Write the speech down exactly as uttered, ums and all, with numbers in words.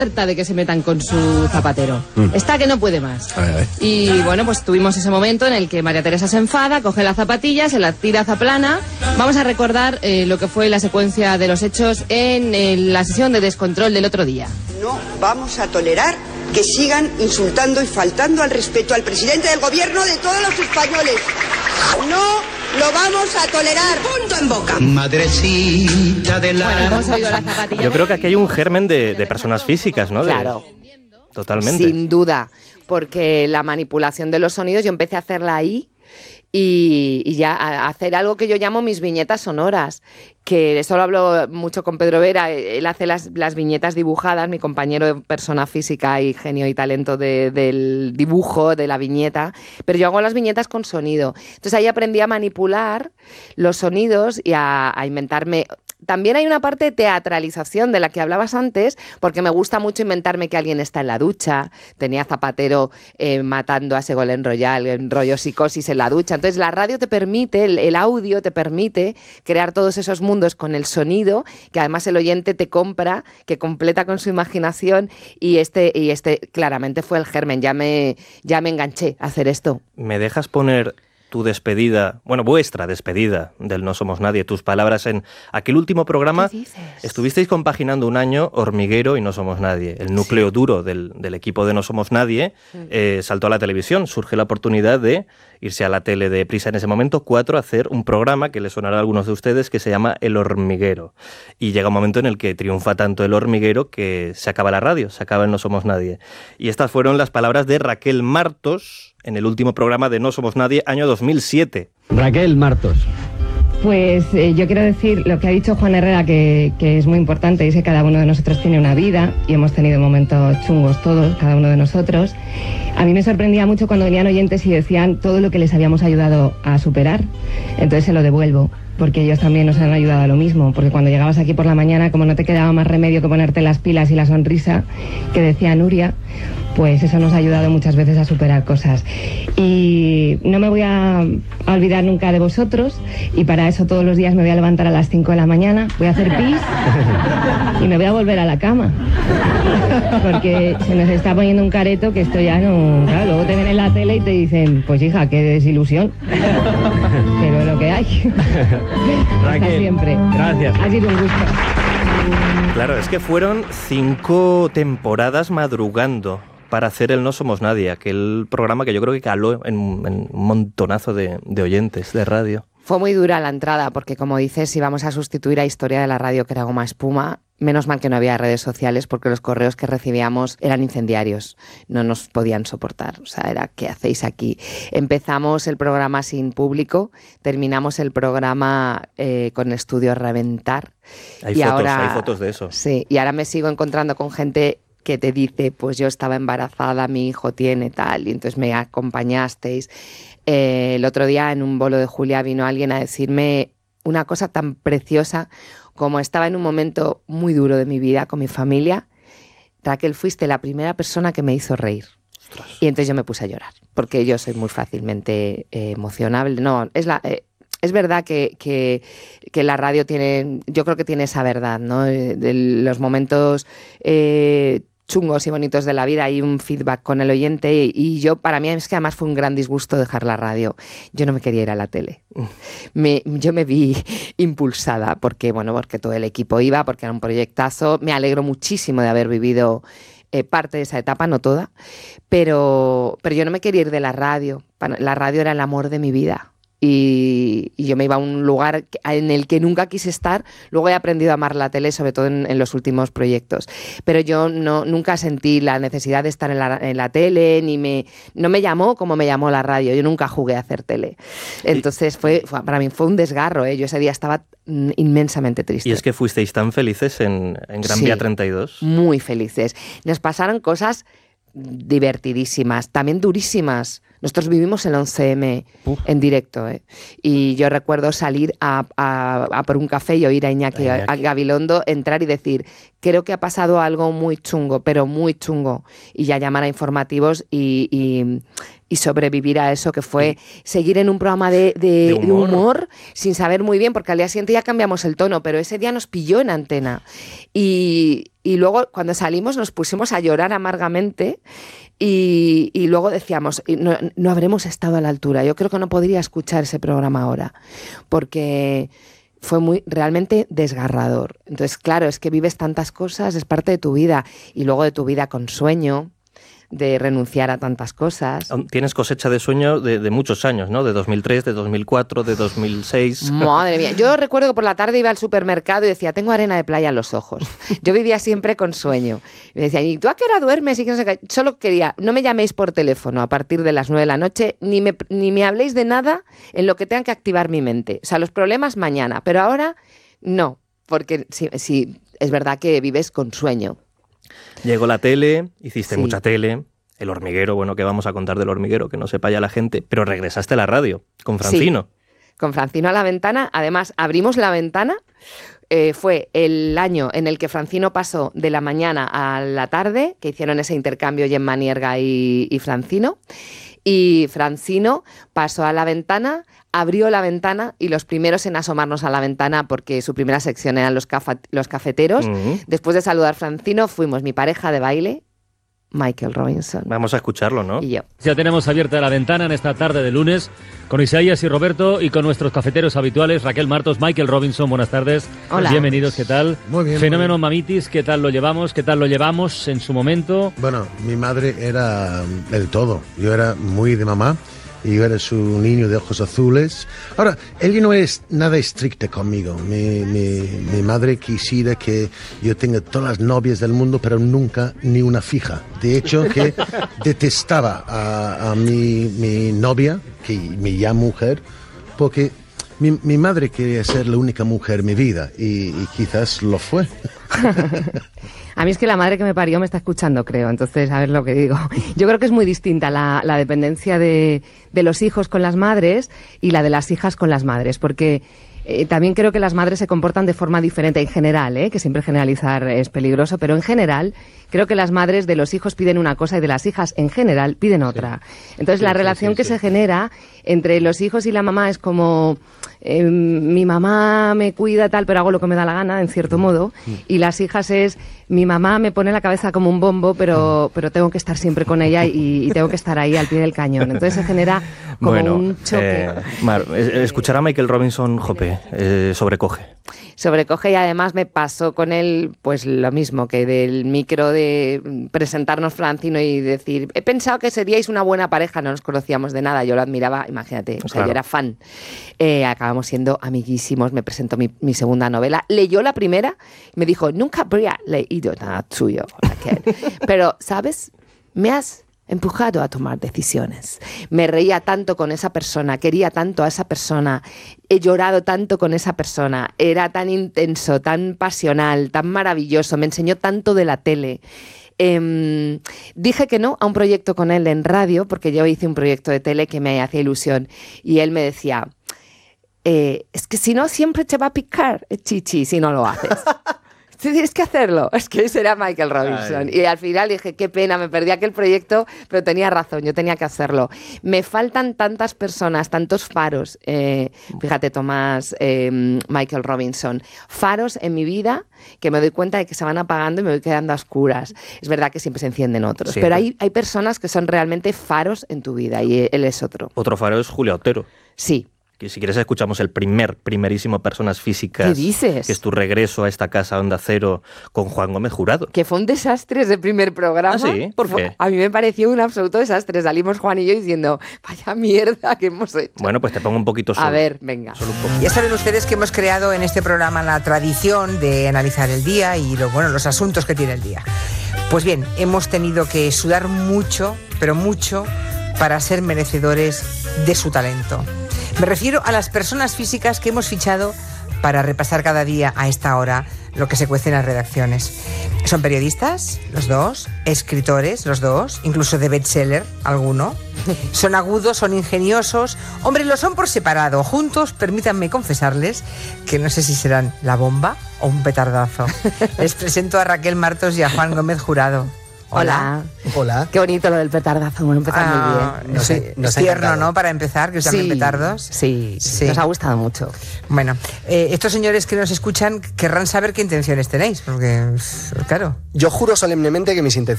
harta de que se metan con su zapatero. Mm. Está que no puede más. Ay, ay. Y bueno, pues tuvimos ese momento en el que María Teresa se enfada, coge la zapatilla, se la tira a Zaplana. Vamos a recordar eh, lo que fue la secuencia de los hechos en eh, la sesión de descontrol del otro día. No vamos a tolerar que sigan insultando y faltando al respeto al presidente del gobierno de todos los españoles. No lo vamos a tolerar. Punto en boca. Madrecita de la... Bueno, hemos oído la zapatilla. Yo creo que aquí hay un germen de, de personas físicas, ¿no? De... Claro. Totalmente. Sin duda, porque la manipulación de los sonidos yo empecé a hacerla ahí y, y ya a hacer algo que yo llamo mis viñetas sonoras, que eso lo hablo mucho con Pedro Vera. Él hace las, las viñetas dibujadas, mi compañero de persona física y genio y talento de, del dibujo, de la viñeta, pero yo hago las viñetas con sonido. Entonces ahí aprendí a manipular los sonidos y a, a inventarme... También hay una parte de teatralización de la que hablabas antes, porque me gusta mucho inventarme que alguien está en la ducha. Tenía Zapatero eh, matando a Ségolène Royal en rollo psicosis en la ducha. Entonces la radio te permite, el, el audio te permite crear todos esos mundos con el sonido, que además el oyente te compra, que completa con su imaginación, y este, y este claramente fue el germen. Ya me, ya me enganché a hacer esto. ¿Me dejas poner tu despedida, bueno, vuestra despedida del No Somos Nadie, tus palabras en aquel último programa? ¿Qué dices? Estuvisteis compaginando un año Hormiguero y No Somos Nadie. El núcleo sí. duro del, del equipo de No Somos Nadie sí. eh, saltó a la televisión. Surge la oportunidad de irse a la tele de prisa en ese momento, cuatro, a hacer un programa que les sonará a algunos de ustedes que se llama El Hormiguero. Y llega un momento en el que triunfa tanto El Hormiguero que se acaba la radio, se acaba el No Somos Nadie. Y estas fueron las palabras de Raquel Martos en el último programa de No Somos Nadie, año dos mil siete. Raquel Martos. Pues eh, yo quiero decir lo que ha dicho Juan Herrera, que, que es muy importante, es que cada uno de nosotros tiene una vida y hemos tenido momentos chungos todos, cada uno de nosotros. A mí me sorprendía mucho cuando venían oyentes y decían todo lo que les habíamos ayudado a superar, entonces se lo devuelvo, porque ellos también nos han ayudado a lo mismo, porque cuando llegabas aquí por la mañana, como no te quedaba más remedio que ponerte las pilas y la sonrisa que decía Nuria, pues eso nos ha ayudado muchas veces a superar cosas. Y no me voy a, a olvidar nunca de vosotros, y para eso todos los días me voy a levantar a las cinco de la mañana, voy a hacer pis y me voy a volver a la cama, porque se nos está poniendo un careto que esto ya no... Claro, luego te ven en la tele y te dicen, pues hija, qué desilusión, pero es lo que hay. Raquel, hasta siempre. Gracias. Ha sido un gusto. Claro, es que fueron cinco temporadas madrugando para hacer el No Somos Nadie, aquel programa que yo creo que caló en, en un montonazo de, de oyentes de radio. Fue muy dura la entrada, porque como dices, íbamos a sustituir a Historia de la Radio, que era goma espuma. Menos mal que no había redes sociales, porque los correos que recibíamos eran incendiarios, no nos podían soportar. O sea, era, ¿qué hacéis aquí? Empezamos el programa sin público, terminamos el programa eh, con estudio a reventar. Hay, y fotos, ahora, hay fotos de eso. Sí, y ahora me sigo encontrando con gente que te dice, pues yo estaba embarazada, mi hijo tiene tal, y entonces me acompañasteis. Eh, el otro día en un bolo de Julia vino alguien a decirme una cosa tan preciosa como: estaba en un momento muy duro de mi vida con mi familia, Raquel, fuiste la primera persona que me hizo reír. Ostras. Y entonces yo me puse a llorar, porque yo soy muy fácilmente eh, emocionable. No, es la... Eh, Es verdad que, que, que la radio tiene, yo creo que tiene esa verdad, ¿no? De los momentos eh, chungos y bonitos de la vida, hay un feedback con el oyente, y yo, para mí, es que además fue un gran disgusto dejar la radio. Yo no me quería ir a la tele. Me, yo me vi impulsada, porque, bueno, porque todo el equipo iba, porque era un proyectazo. Me alegro muchísimo de haber vivido eh, parte de esa etapa, no toda, pero, pero yo no me quería ir de la radio. La radio era el amor de mi vida. Y, y yo me iba a un lugar en el que nunca quise estar. Luego he aprendido a amar la tele, sobre todo en, en los últimos proyectos. Pero yo no, nunca sentí la necesidad de estar en la, en la tele, ni me, no me llamó como me llamó la radio. Yo nunca jugué a hacer tele. Entonces fue, fue para mí fue un desgarro, ¿eh? Yo ese día estaba inmensamente triste. Y es que fuisteis tan felices en, en Gran Sí, Vía treinta y dos. Muy felices. Nos pasaron cosas divertidísimas, también durísimas, Nosotros vivimos el once eme Uf. en directo, ¿eh? Y yo recuerdo salir a, a, a por un café y oír a Iñaki, a Iñaki Gabilondo entrar y decir, creo que ha pasado algo muy chungo, pero muy chungo, y ya llamar a informativos y, y, y sobrevivir a eso, que fue seguir en un programa de, de, de, humor. de humor sin saber muy bien, porque al día siguiente ya cambiamos el tono, pero ese día nos pilló en antena. Y, y luego cuando salimos nos pusimos a llorar amargamente y, y luego decíamos, no, no habremos estado a la altura. Yo creo que no podría escuchar ese programa ahora, porque fue muy realmente desgarrador. Entonces, claro, es que vives tantas cosas, es parte de tu vida, y luego de tu vida con sueño, de renunciar a tantas cosas. Tienes cosecha de sueño de, de muchos años, ¿no? De dos mil tres, de dos mil cuatro, de dos mil seis. Madre mía. Yo recuerdo que por la tarde iba al supermercado y decía, tengo arena de playa en los ojos. Yo vivía siempre con sueño. Y me decían, ¿y tú a qué hora duermes? Y que no sé qué. Solo quería, no me llaméis por teléfono a partir de las nueve de la noche, ni me, ni me habléis de nada en lo que tenga que activar mi mente. O sea, los problemas mañana, pero ahora no, porque sí, sí es verdad que vives con sueño. Llegó la tele, hiciste Sí. mucha tele, El Hormiguero, bueno, ¿qué vamos a contar del Hormiguero? Que no sepa ya la gente, pero regresaste a la radio con Francino. Sí, con Francino a la ventana. Además, abrimos la ventana. Eh, fue el año en el que Francino pasó de la mañana a la tarde, que hicieron ese intercambio Gemma Nierga y, y Francino. Y Francino pasó a la ventana, abrió la ventana y los primeros en asomarnos a la ventana, porque su primera sección eran los, cafa, los cafeteros. Uh-huh. Después de saludar a Francino, fuimos mi pareja de baile, Michael Robinson. Vamos a escucharlo, ¿no? Y yo. Ya tenemos abierta la ventana en esta tarde de lunes con Isaías y Roberto y con nuestros cafeteros habituales, Raquel Martos, Michael Robinson. Buenas tardes. Hola. Bienvenidos, ¿qué tal? Muy bien. Fenómeno muy bien. Mamitis, ¿qué tal lo llevamos? ¿Qué tal lo llevamos en su momento? Bueno, mi madre era el todo. Yo era muy de mamá y yo era su niño de ojos azules. Ahora, ella no es nada estricta conmigo. Mi, mi, mi madre quisiera que yo tenga todas las novias del mundo, pero nunca ni una fija. De hecho, que detestaba a, a mi, mi novia, que mi ya mujer, porque mi, mi madre quería ser la única mujer en mi vida y, y quizás lo fue. A mí es que la madre que me parió me está escuchando, creo. Entonces, a ver lo que digo. Yo creo que es muy distinta la, la dependencia de, de los hijos con las madres y la de las hijas con las madres, porque eh, también creo que las madres se comportan de forma diferente en general, ¿eh? Que siempre generalizar es peligroso, pero en general creo que las madres de los hijos piden una cosa y de las hijas en general piden otra. Entonces, sí, la relación sí, sí, que sí. se genera entre los hijos y la mamá es como eh, mi mamá me cuida tal, pero hago lo que me da la gana, en cierto modo, y las hijas es mi mamá me pone la cabeza como un bombo, pero, pero tengo que estar siempre con ella y, y tengo que estar ahí al pie del cañón. Entonces se genera como bueno, un choque. Eh, Mar, escuchar a Michael Robinson, jope, eh, sobrecoge. Sobrecoge, y además me pasó con él pues lo mismo, que del micro de presentarnos Francino y decir, he pensado que seríais una buena pareja, no nos conocíamos de nada, yo lo admiraba, imagínate, o sea, claro. Yo era fan. Eh, acabamos siendo amiguísimos, me presentó mi, mi segunda novela, leyó la primera y me dijo, nunca habría leído nada tuyo, Raquel. Pero, ¿sabes? Me has empujado a tomar decisiones. Me reía tanto con esa persona, quería tanto a esa persona, he llorado tanto con esa persona, era tan intenso, tan pasional, tan maravilloso, me enseñó tanto de la tele. Eh, dije que no a un proyecto con él en radio, porque yo hice un proyecto de tele que me hacía ilusión, y él me decía, eh, es que si no siempre te va a picar el chichi si no lo haces. Tienes que hacerlo. Es que ese era Michael Robinson. Ay. Y al final dije, qué pena, me perdí aquel proyecto, pero tenía razón, yo tenía que hacerlo. Me faltan tantas personas, tantos faros, eh, fíjate, Tomás, eh, Michael Robinson, faros en mi vida que me doy cuenta de que se van apagando y me voy quedando a oscuras. Es verdad que siempre se encienden otros, siempre. Pero hay, hay personas que son realmente faros en tu vida y él es otro. Otro faro es Julia Otero. Sí. Que si quieres escuchamos el primer, primerísimo Personas Físicas. ¿Qué dices? Que es tu regreso a esta casa Onda Cero con Juan Gómez Jurado. Que fue un desastre ese primer programa. ¿Ah, sí? ¿Por qué? A mí me pareció un absoluto desastre. Salimos Juan y yo diciendo, vaya mierda que hemos hecho. Bueno, pues te pongo un poquito solo. A ver, venga. Solo un poco. Ya saben ustedes que hemos creado en este programa la tradición de analizar el día y lo, bueno, los asuntos que tiene el día. Pues bien, hemos tenido que sudar mucho, pero mucho, para ser merecedores de su talento. Me refiero a las personas físicas que hemos fichado para repasar cada día a esta hora lo que se cuece en las redacciones. Son periodistas, los dos, escritores, los dos, incluso de bestseller, alguno. Son agudos, son ingeniosos. Hombre, lo son por separado. Juntos, permítanme confesarles que no sé si serán la bomba o un petardazo. Les presento a Raquel Martos y a Juan Gómez Jurado. Hola. Hola. Qué bonito lo del petardazo, bueno, empezar Ah, muy bien. Nos ha- sí, nos es ha tierno, encantado. ¿no? Para empezar, que os llamen petardos. Sí, Sí. nos ha gustado mucho. Bueno, eh, estos señores que nos escuchan querrán saber qué intenciones tenéis, porque, claro. Yo juro solemnemente que mis intenciones